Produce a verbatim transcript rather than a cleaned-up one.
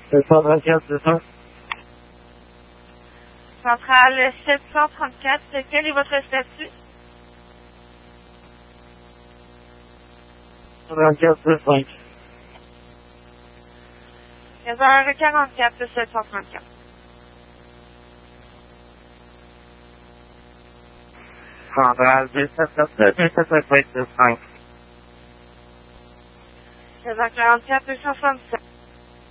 sept cent trente-quatre, c'est ça? Centrale sept cent trente-quatre, quel est votre statut? trente-quatre, c'est cinq. quinze heures quarante-quatre, sept cent trente-quatre. Centrale deux sept sept sept, deux sept sept cinq, c'est cinq. quinze heures quarante-quatre, deux cent soixante-sept.